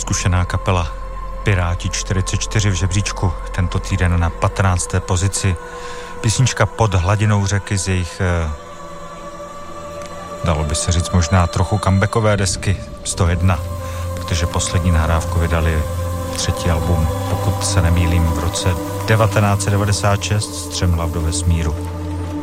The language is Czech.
Zkušená kapela Piráti 44 v žebříčku, tento týden na 15. pozici. Písnička Pod hladinou řeky z jejich, dalo by se říct, možná trochu comebackové desky 101, protože poslední nahrávku vydali třetí album, pokud se nemýlím, v roce 1996 Střemhlav do vesmíru.